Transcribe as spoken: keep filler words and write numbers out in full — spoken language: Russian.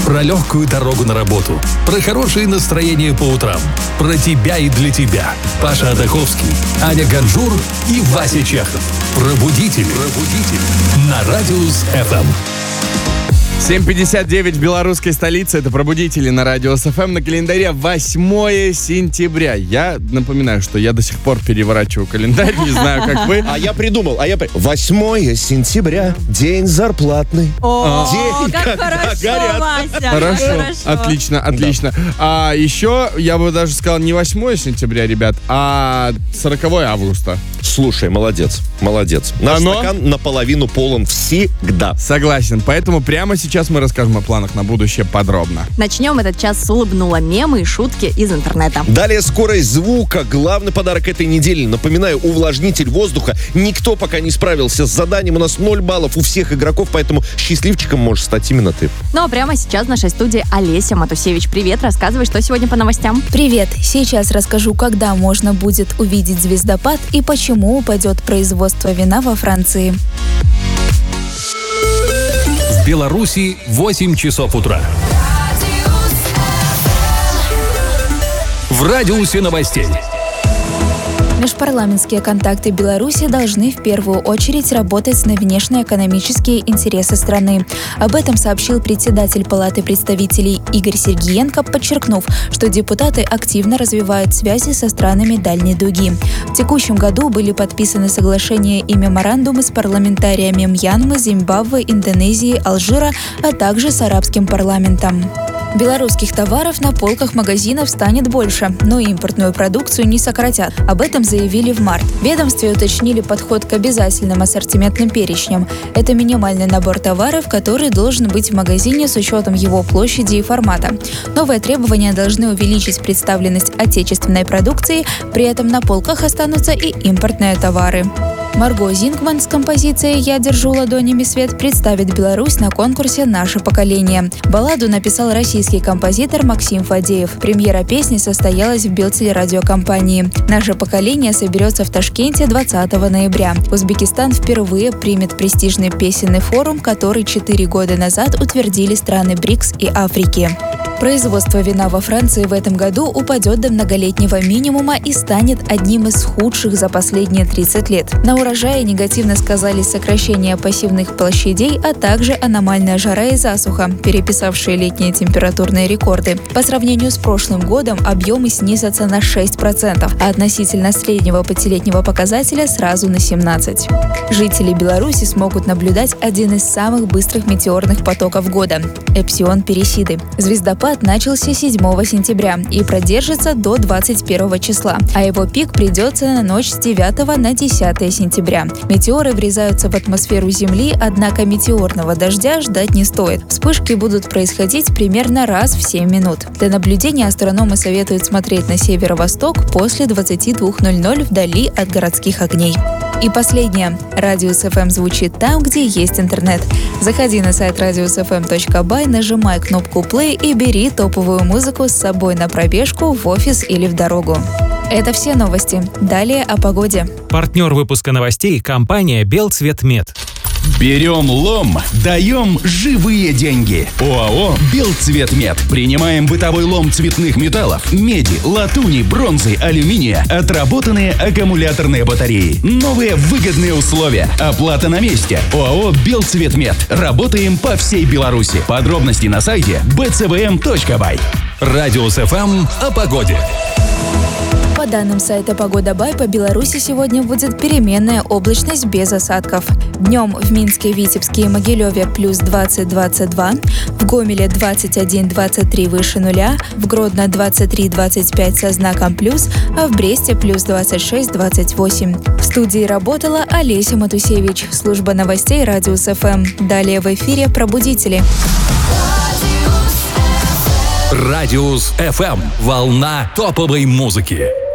Про легкую дорогу на работу, про хорошее настроение по утрам, про тебя и для тебя. Паша Адаховский, Аня Ганжур и Вася Чехов. Пробудители. Пробудители. На Радиус эф эм. семь пятьдесят девять в белорусской столице. Это «Пробудители» на Радиус эф эм. На календаре восьмое сентября. Я напоминаю, что я до сих пор переворачиваю календарь. Не знаю, как вы. А я придумал. А я при... восьмое сентября. День зарплатный. О, День, как когда хорошо, горят. Вася. Хорошо. Хорошо. Отлично, отлично. А еще, я бы даже сказал, не восьмое сентября, ребят, а сороковое августа. Слушай, молодец, молодец. Наш Оно? стакан наполовину полон всегда. Согласен. Поэтому прямо сейчас мы расскажем о планах на будущее подробно. Начнем этот час с улыбнула мемы и шутки из интернета. Далее скорость звука. Главный подарок этой недели. Напоминаю, увлажнитель воздуха. Никто пока не справился с заданием. У нас ноль баллов у всех игроков, поэтому счастливчиком можешь стать именно ты. Ну а прямо сейчас в нашей студии Олеся Матусевич. Привет, рассказывай, что сегодня по новостям. Привет! Сейчас расскажу, когда можно будет увидеть звездопад и почему упадет производство вина во Франции. В Беларуси восемь часов утра. В радиусе новостей. Межпарламентские контакты Беларуси должны в первую очередь работать на внешнеэкономические интересы страны. Об этом сообщил председатель Палаты представителей Игорь Сергиенко, подчеркнув, что депутаты активно развивают связи со странами Дальней Дуги. В текущем году были подписаны соглашения и меморандумы с парламентариями Мьянмы, Зимбабве, Индонезии, Алжира, а также с арабским парламентом. Белорусских товаров на полках магазинов станет больше, но импортную продукцию не сократят. Об этом заявили в март. В ведомстве уточнили подход к обязательным ассортиментным перечням. Это минимальный набор товаров, который должен быть в магазине с учетом его площади и формата. Новые требования должны увеличить представленность отечественной продукции, при этом на полках останутся и импортные товары. Марго Зингман с композицией «Я держу ладонями свет» представит Беларусь на конкурсе «Наше поколение». Балладу написал российский композитор Максим Фадеев. Премьера песни состоялась в Белтелерадиокомпании. «Наше поколение» соберется в Ташкенте двадцатого ноября. Узбекистан впервые примет престижный песенный форум, который четыре года назад утвердили страны БРИКС и Африки. Производство вина во Франции в этом году упадет до многолетнего минимума и станет одним из худших за последние тридцать лет. На урожае негативно сказались сокращение пассивных площадей, а также аномальная жара и засуха, переписавшие летние температурные рекорды. По сравнению с прошлым годом объемы снизятся на шесть процентов, а относительно среднего пятилетнего показателя сразу на семнадцать процентов. Жители Беларуси смогут наблюдать один из самых быстрых метеорных потоков года – Эпсион Пересиды. Звездопад начался седьмого сентября и продержится до двадцать первого числа, а его пик придется на ночь с девятого на десятое сентября. Метеоры врезаются в атмосферу Земли, однако метеорного дождя ждать не стоит. Вспышки будут происходить примерно раз в семь минут. Для наблюдения астрономы советуют смотреть на северо-восток после двадцати двух ноль-ноль вдали от городских огней. И последнее. Радиус эф эм звучит там, где есть интернет. Заходи на сайт радиус эф эм точка бай, нажимай кнопку play и бери топовую музыку с собой на пробежку, в офис или в дорогу. Это все новости. Далее о погоде. Партнер выпуска новостей – компания «Белцветмет». Берем лом, даем живые деньги. ОАО «Белцветмет». Принимаем бытовой лом цветных металлов, меди, латуни, бронзы, алюминия, отработанные аккумуляторные батареи. Новые выгодные условия. Оплата на месте. ОАО «Белцветмет». Работаем по всей Беларуси. Подробности на сайте би цэ вэ эм точка бай. Радиус эф эм о погоде. По данным сайта «Погода Бай», по Беларуси сегодня будет переменная облачность без осадков. Днем в Минске, Витебске и Могилеве плюс двадцать - двадцать два, в Гомеле двадцать один - двадцать три выше нуля, в Гродно двадцать три - двадцать пять со знаком плюс, а в Бресте плюс двадцать шесть - двадцать восемь. В студии работала Олеся Матусевич, служба новостей Радиус эф эм. Далее в эфире «Пробудители». Радиус эф эм. Волна топовой музыки.